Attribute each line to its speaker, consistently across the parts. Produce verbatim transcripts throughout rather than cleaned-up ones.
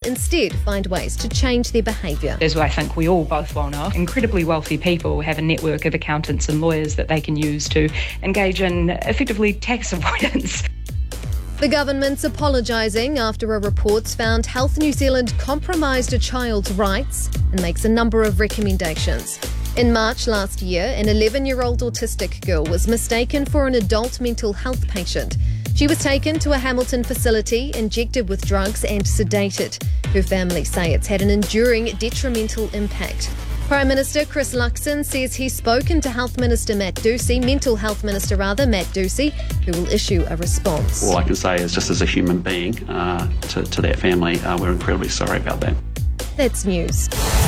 Speaker 1: instead find ways to change their behaviour.
Speaker 2: As I think we all both well know, incredibly wealthy people have a network of accountants and lawyers that they can use to engage in effectively tax avoidance.
Speaker 1: The government's apologising after a report's found Health New Zealand compromised a child's rights and makes a number of recommendations. In March last year, an eleven-year-old autistic girl was mistaken for an adult mental health patient. She was taken to a Hamilton facility, injected with drugs and sedated. Her family say it's had an enduring detrimental impact. Prime Minister Chris Luxon says he's spoken to Health Minister Matt Ducey, Mental Health Minister rather, Matt Ducey, who will issue a response.
Speaker 3: All I can say is just as a human being uh, to, to that family, uh, we're incredibly sorry about that.
Speaker 1: That's news.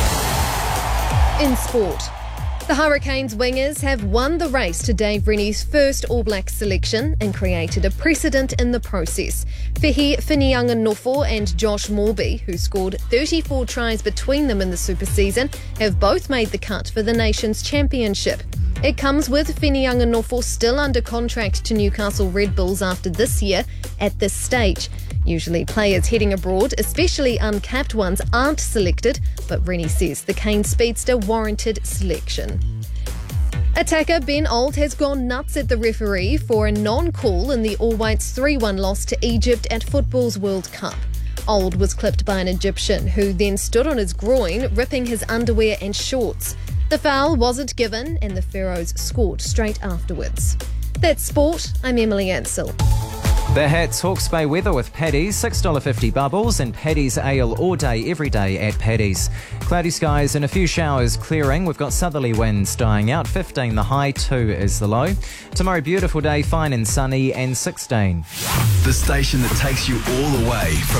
Speaker 1: In sport. The Hurricanes wingers have won the race to Dave Rennie's first All Blacks selection and created a precedent in the process. Whihi Whinianganofo and Josh Morby, who scored thirty-four tries between them in the Super Season, have both made the cut for the nation's championship. It comes with Whinianganofo still under contract to Newcastle Red Bulls after this year at this stage. Usually players heading abroad, especially uncapped ones, aren't selected, but Rennie says the Cane speedster warranted selection. Attacker Ben Old has gone nuts at the referee for a non-call in the All Whites three one loss to Egypt at football's World Cup. Old was clipped by an Egyptian who then stood on his groin, ripping his underwear and shorts. The foul wasn't given and the Pharaohs scored straight afterwards. That's sport. I'm Emily Ansell.
Speaker 4: The Hats Hawke's Bay weather with Paddy's, six dollars fifty bubbles and Paddy's ale all day, every day at Paddy's. Cloudy skies and a few showers clearing. We've got southerly winds dying out, fifteen the high, two is the low. Tomorrow, beautiful day, fine and sunny, and sixteen.
Speaker 5: The station that takes you all the way from